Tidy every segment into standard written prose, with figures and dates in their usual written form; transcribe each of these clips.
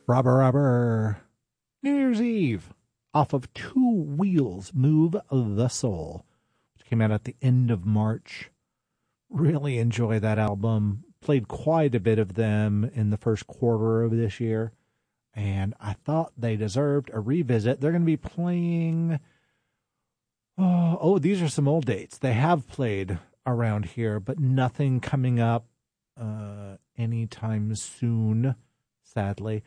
Rubber. New Year's Eve. Off of Two Wheels, Move the Soul, which came out at the end of March. Really enjoy that album. Played quite a bit of them in the first quarter of this year. And I thought they deserved a revisit. They're going to be playing... Oh, these are some old dates. They have played around here, but nothing coming up anytime soon, sadly.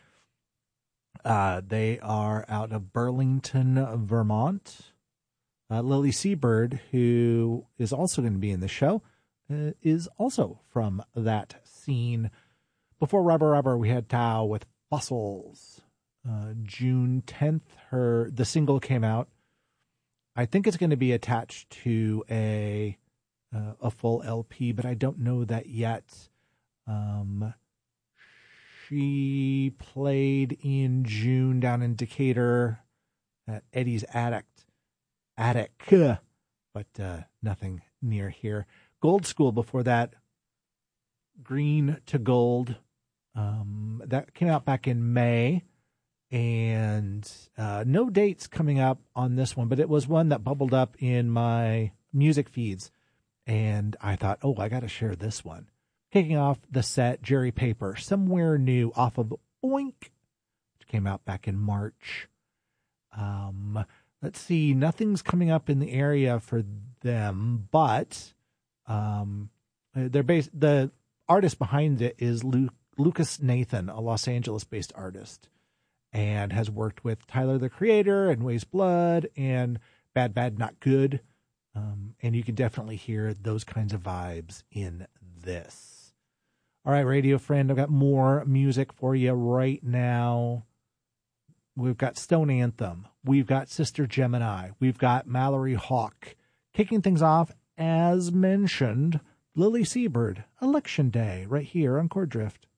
They are out of Burlington, Vermont. Lily Seabird, who is also going to be in the show, is also from that scene. Before Rubber, we had Tao with Fossils. June 10th, the single came out. I think it's going to be attached to a full LP, but I don't know that yet. She played in June down in Decatur at Eddie's Attic, but nothing near here. Gold School before that, Green to Gold. That came out back in May, and no dates coming up on this one, but it was one that bubbled up in my music feeds, and I thought, I got to share this one. Kicking off the set, Jerry Paper, Somewhere New, off of Oink, which came out back in March. Let's see, nothing's coming up in the area for them, but the artist behind it is Lucas Nathan, a Los Angeles-based artist, and has worked with Tyler, the Creator, and Ways Blood, and Bad Bad Not Good, and you can definitely hear those kinds of vibes in this. All right, radio friend, I've got more music for you right now. We've got Stone Anthem. We've got Sister Gemini. We've got Mallory Hawk. Kicking things off, as mentioned, Lily Seabird, Election Day, right here on Chord Drift.